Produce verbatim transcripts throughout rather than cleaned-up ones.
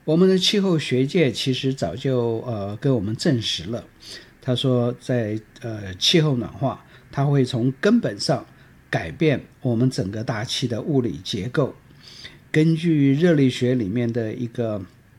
我们的气候学界其实早就呃跟我们证实了，他说在呃气候暖化，它会从根本上改变我们整个大气的物理结构。根据热力学里面的一个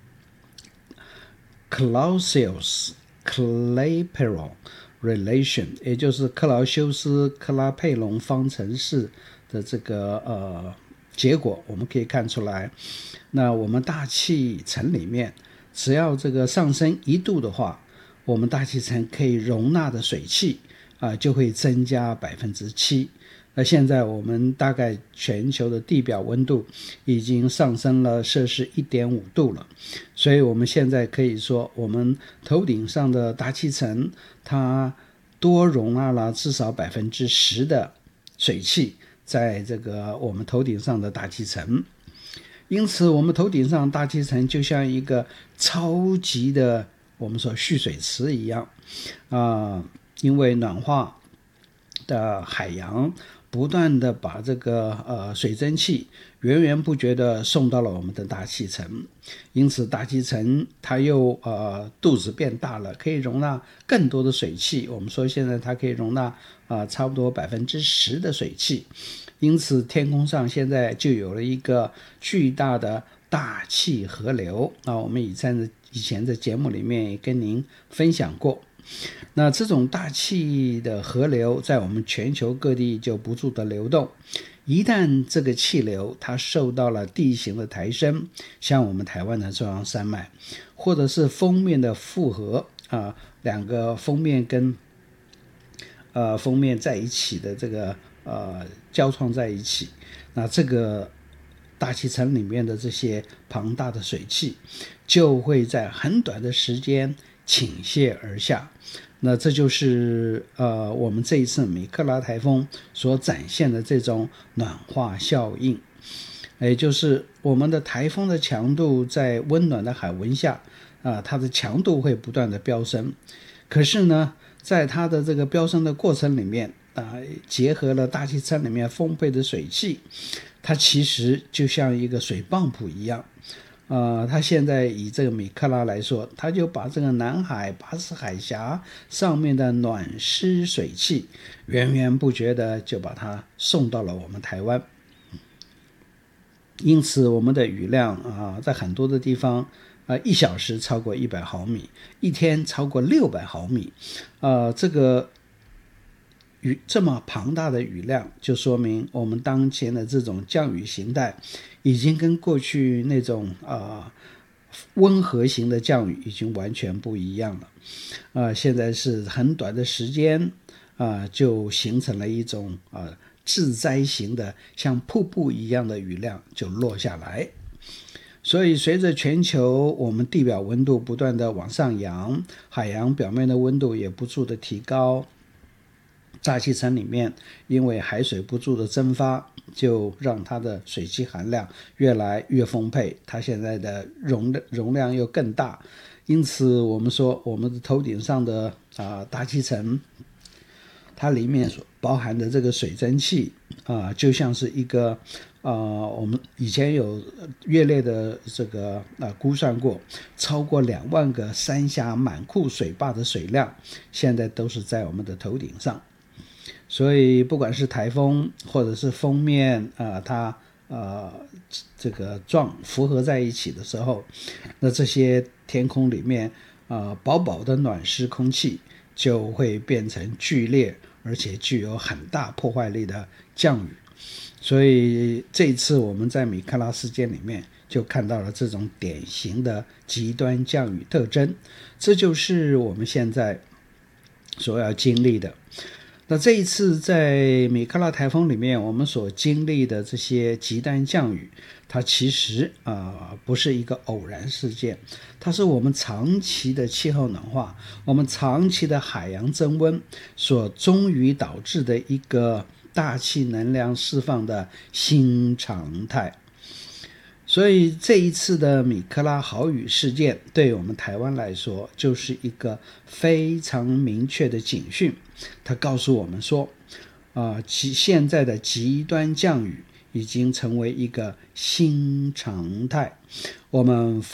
Clausius-Clapeyron relation， 也就是克劳修斯克拉佩隆方程式的这个呃结果，我们可以看出来，那我们大气层里面只要这个上升一度的话，我们大气层可以容纳的水汽啊、呃、就会增加百分之七。那现在我们大概全球的地表温度已经上升了摄氏 一点五 度了，所以我们现在可以说我们头顶上的大气层它多容纳了至少 百分之十 的水汽在这个我们头顶上的大气层。因此我们头顶上大气层就像一个超级的我们说蓄水池一样啊、呃，因为暖化的海洋不断的把这个呃水蒸气源源不绝的送到了我们的大气层，因此大气层它又呃肚子变大了，可以容纳更多的水汽。我们说现在它可以容纳啊、呃、差不多百分之十的水汽，因此天空上现在就有了一个巨大的大气河流啊，我们以前的以前的节目里面也跟您分享过。那这种大气的河流在我们全球各地就不住的流动，一旦这个气流它受到了地形的抬升，像我们台湾的中央山脉，或者是锋面的复合啊，两个锋面跟呃锋面在一起的这个呃交创在一起，那这个大气层里面的这些庞大的水汽就会在很短的时间倾泻而下。那这就是呃我们这一次米克拉台风所展现的这种暖化效应，也就是我们的台风的强度在温暖的海温下啊、呃，它的强度会不断的飙升。可是呢，在它的这个飙升的过程里面啊、呃，结合了大气层里面丰沛的水汽，它其实就像一个水泵浦一样。呃，它现在以这个米克拉来说，它就把这个南海巴士海峡上面的暖湿水汽源源不绝的就把它送到了我们台湾。因此我们的雨量啊、呃，在很多的地方啊、呃，一小时超过一百毫米，一天超过六百毫米，呃，这个雨这么庞大的雨量，就说明我们当前的这种降雨形态已经跟过去那种啊、呃、温和型的降雨已经完全不一样了。啊、呃，现在是很短的时间啊、呃，就形成了一种啊、呃、致灾型的像瀑布一样的雨量就落下来。所以随着全球我们地表温度不断的往上扬，海洋表面的温度也不住的提高，大气层里面因为海水不住的蒸发，就让它的水汽含量越来越丰沛，它现在的 容, 容量又更大。因此我们说我们的头顶上的、呃、大气层，它里面所包含的这个水蒸气啊、呃，就像是一个呃，我们以前有约略的这个呃估算过，超过两万个三峡满库水坝的水量，现在都是在我们的头顶上。所以不管是台风或者是锋面呃它呃这个状符合在一起的时候，那这些天空里面呃薄薄的暖湿空气就会变成剧烈而且具有很大破坏力的降雨。所以这一次我们在米克拉事件里面就看到了这种典型的极端降雨特征，这就是我们现在所要经历的。那这一次在米克拉台风里面我们所经历的这些极端降雨，它其实啊、呃、不是一个偶然事件，它是我们长期的气候暖化，我们长期的海洋增温所终于导致的一个大气能量释放的新常态。所以这一次的米克拉豪雨事件对我们台湾来说就是一个非常明确的警讯，它告诉我们说啊、呃，现在的极端降雨已经成为一个新常态，我们